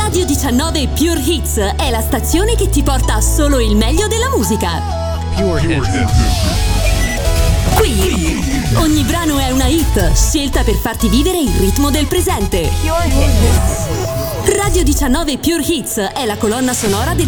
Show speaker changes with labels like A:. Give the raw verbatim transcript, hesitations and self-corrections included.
A: Radio diciannove Pure Hits è la stazione che ti porta solo il meglio della musica.
B: Pure Hits.
A: Qui ogni brano è una hit, scelta per farti vivere il ritmo del presente. Radio diciannove Pure Hits è la colonna sonora della